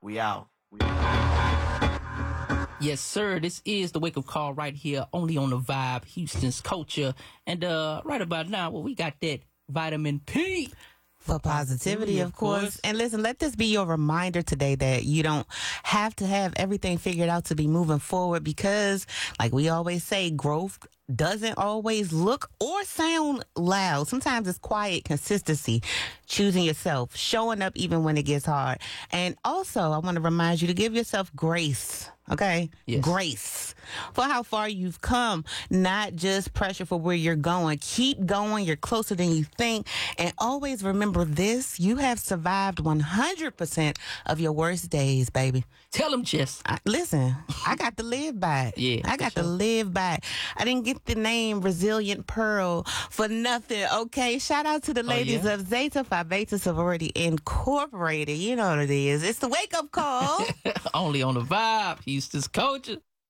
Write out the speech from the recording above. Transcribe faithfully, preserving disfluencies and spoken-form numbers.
We out. We out. Yes, sir. This is the wake up call right here, only on the Vibe, Houston's culture. And uh, right about now, well, we got that vitamin P. For positivity, of course. And listen, let this be your reminder today that you don't have to have everything figured out to be moving forward because, like we always say, growth doesn't always look or sound loud. Sometimes it's quiet consistency, choosing yourself, showing up even when it gets hard. And also, I want to remind you to give yourself grace. Okay? Yes. Grace for how far you've come, not just pressure for where you're going. Keep going. You're closer than you think. And always remember this. You have survived one hundred percent of your worst days, baby. Tell them, Jess. I, listen, I got to live by it. Yeah, I got sure. to live by it. I didn't get the name Resilient Pearl for nothing, okay? Shout out to the ladies yeah? of Zeta Phi Beta Sorority Incorporated. You know what it is. It's the wake-up call. Only on the Vibe, Houston's culture.